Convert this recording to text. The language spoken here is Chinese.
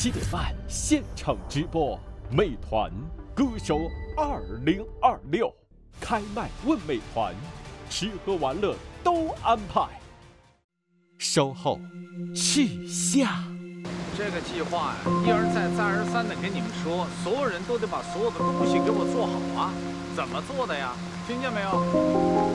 7点半现场直播，美团歌手2026开麦问美团，吃喝玩乐都安排。稍后去下。 这个计划呀，一而再再而三的给你们说，所有人都得把所有的东西给我做好啊！怎么做的呀？听见没有？